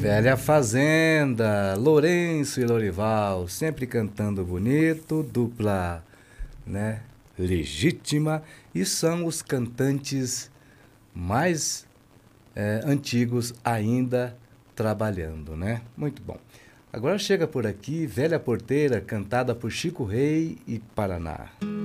Velha Fazenda, Lourenço e Lorival, sempre cantando bonito, dupla, né, legítima, e são os cantantes mais antigos ainda trabalhando, né? Muito bom. Agora chega por aqui Velha Porteira, cantada por Chico Rei e Paraná.